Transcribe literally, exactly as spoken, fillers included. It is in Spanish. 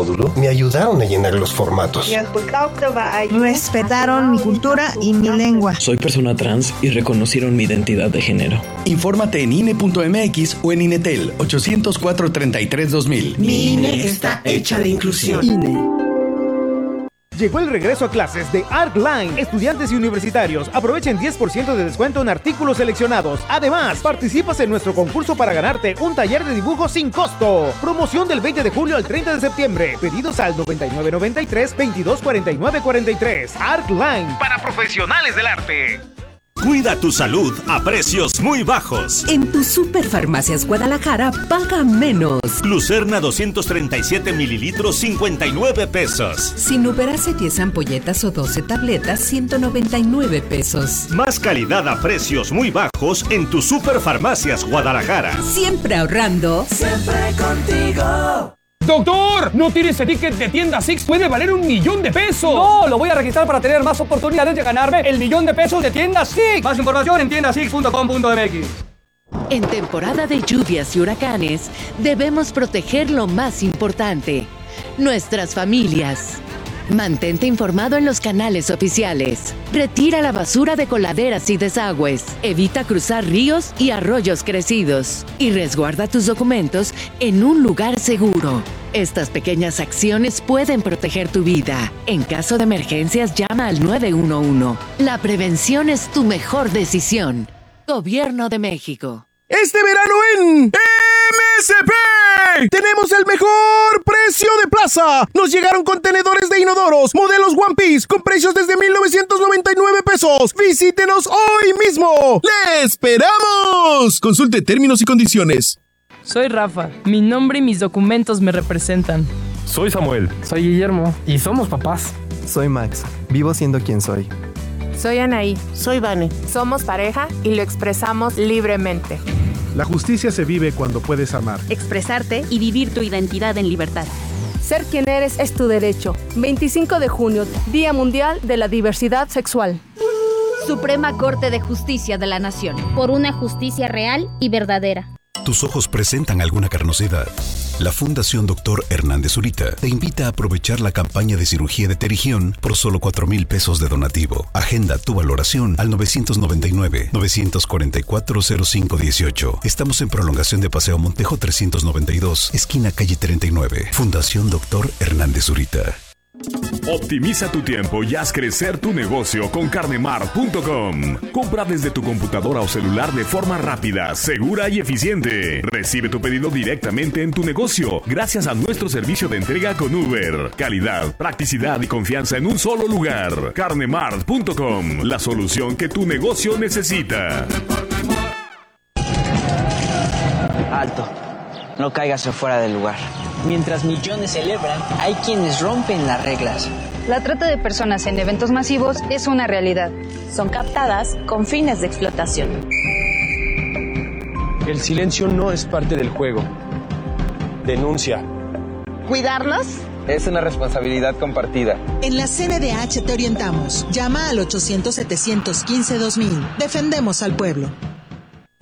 módulo, me ayudaron a llenar los formatos. Respetaron mi cultura y mi lengua. Soy persona trans y reconocieron mi identidad de género. Infórmate en I N E punto M X o en INETEL ochocientos cuatro, treinta y tres, dos mil. Mi I N E está hecha de inclusión. I N E. Llegó el regreso a clases de Artline. Estudiantes y universitarios, aprovechen diez por ciento de descuento en artículos seleccionados. Además, participas en nuestro concurso para ganarte un taller de dibujo sin costo. Promoción del veinte de julio al treinta de septiembre. Pedidos al noventa y nueve noventa y tres, veintidós cuarenta y nueve cuarenta y tres. Artline, para profesionales del arte. Cuida tu salud a precios muy bajos. En tu Superfarmacias Guadalajara paga menos. Glucerna doscientos treinta y siete mililitros, cincuenta y nueve pesos. Sinuberase diez ampolletas o doce tabletas, ciento noventa y nueve pesos. Más calidad a precios muy bajos en tu Superfarmacias Guadalajara. Siempre ahorrando. Siempre contigo. ¡Doctor! ¿No tiene ese ticket de tienda Six? ¡Puede valer un millón de pesos! ¡No! Lo voy a registrar para tener más oportunidades de ganarme el millón de pesos de tienda Six. Más información en tienda six punto com punto m x. En temporada de lluvias y huracanes, debemos proteger lo más importante: nuestras familias. Mantente informado en los canales oficiales. Retira la basura de coladeras y desagües. Evita cruzar ríos y arroyos crecidos. Y resguarda tus documentos en un lugar seguro. Estas pequeñas acciones pueden proteger tu vida. En caso de emergencias, llama al nueve uno uno. La prevención es tu mejor decisión. Gobierno de México. Este verano en M S P tenemos el mejor precio de plaza. Nos llegaron contenedores de inodoros modelos One Piece con precios desde mil novecientos noventa y nueve pesos. Visítenos hoy mismo. ¡Le esperamos! Consulte términos y condiciones. Soy Rafa. Mi nombre y mis documentos me representan. Soy Samuel. Soy Guillermo. Y somos papás. Soy Max. Vivo siendo quien soy. Soy Anaí. Soy Vane. Somos pareja y lo expresamos libremente. La justicia se vive cuando puedes amar, expresarte y vivir tu identidad en libertad. Ser quien eres es tu derecho. veinticinco de junio, Día Mundial de la Diversidad Sexual. Suprema Corte de Justicia de la Nación. Por una justicia real y verdadera. ¿Tus ojos presentan alguna carnosidad? La Fundación Doctor Hernández Zurita te invita a aprovechar la campaña de cirugía de terigión por solo cuatro mil pesos de donativo. Agenda tu valoración al nueve nueve nueve, nueve cuatro cuatro, cero cinco uno ocho. Estamos en prolongación de Paseo Montejo trescientos noventa y dos, esquina calle treinta y nueve. Fundación Doctor Hernández Zurita. Optimiza tu tiempo y haz crecer tu negocio con carnemart punto com. Compra desde tu computadora o celular de forma rápida, segura y eficiente. Recibe tu pedido directamente en tu negocio gracias a nuestro servicio de entrega con Uber. Calidad, practicidad y confianza en un solo lugar. carnemart punto com, la solución que tu negocio necesita. Alto, no caigas fuera del lugar. Mientras millones celebran, hay quienes rompen las reglas. La trata de personas en eventos masivos es una realidad. Son captadas con fines de explotación. El silencio no es parte del juego. Denuncia. ¿Cuidarlos? Es una responsabilidad compartida. En la C N D H te orientamos. Llama al ochocientos, setecientos quince, dos mil. Defendemos al pueblo.